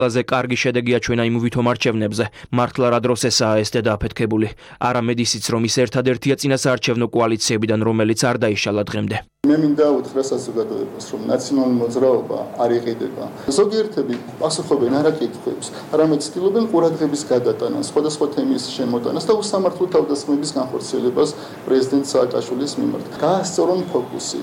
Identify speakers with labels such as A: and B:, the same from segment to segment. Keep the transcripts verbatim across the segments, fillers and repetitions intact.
A: ყველაზე კარგი შედეგია ჩვენა იმ ვითომ არჩევნებზე. მართლა რა დროს ესაა ეს დედააფეთქებული. არამედ ისიც, რომ ის ერთადერთია წინასაარჩევნო კოალიციებიდან, რომელიც არ დაიშალა დღემდე.
B: მე მინდა უთხრა საზოგადოებას, რომ ნაციონალური მოძრაობა არ იყიდება. ზოგიერთები პასუხობენ არა კითხვებს, არამედ ცდილობენ ყურადღების გადატანას, სხვადასხვა თემის შემოტანას და უსამართლო თავდასხმების განხორციელებას პრეზიდენტ სააკაშვილის მიმართ. გაასწორონ ფოკუსი.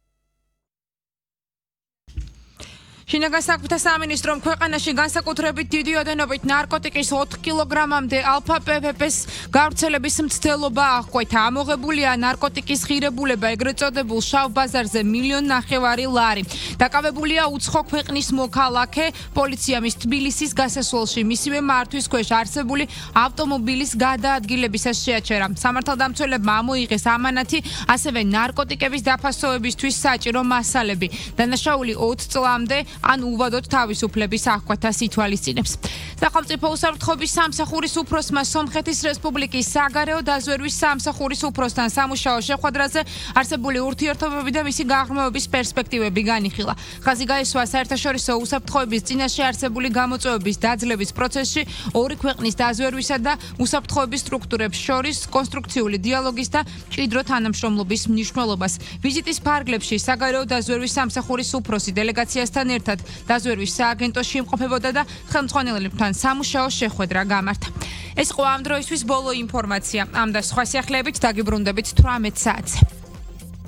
C: შინაგან საქმეთა სამინისტრომ ქვეყანაში განსაკუთრებით დიდი ოდენობით ნარკოტიკის ოთხ კილოგრამამდე ალფა პეპეპის გავრცელების მცდელობა აღკვეთა. ამოღებულია ნარკოტიკის ღირებულება, ეგრეთ წოდებულ შავ ბაზარზე მილიონ ნახევარი ლარი. დაკავებულია უცხო ქვეყნის მოქალაქე, პოლიციამ ის თბილისის გასასვლელში მისივე მართვის ქვეშ არსებული ავტომობილის გადაადგილებისას შეაჩერა. სამართალდამცველებმა ამოიღეს ამანათი, ასევე ნარკოტიკების დაფასოვებისთვის საჭირო მასალები. დანაშაული ოც წლამდე ან უვადოდ თავისუფლების აღკვეთას ითვალისწინებს. სახელმწიფო უსაფრთხოების სამსახურის უფროსმა სომხეთის რესპუბლიკის საგარეო დაზვერვის სამსახურის უფროსთან სამუშაო შეხვედრაზე არსებული ურთიერთობები და მისი გაღრმავების პერსპექტივები განიხილა. ხაზი გაისვა საერთაშორისო უსაფრთხოების წინაშე არსებული გამოწვევების დაძლევის პროცესში ორი ქვეყნის დაზვერვისა და უსაფრთხოების სტრუქტურებს შორის კონსტრუქციული დიალოგის და მჭიდრო თანამშრომლობის მნიშვნელობას. ვიზიტის ფარგლებში საგარეო დაზვერვის სამსახურის უფროსი დელეგაციასთან ერთად დაზვერვის სააგენტოში იმყოფებოდა და ხელმძღვანელებთან სამუშაო შეხვედრა გამართა. ეს ყო ამ დროისთვის ბოლო ინფორმაცია. ამ და სხვა სიახლეებით დაგიბრუნდებით თვრამეტ საათზე.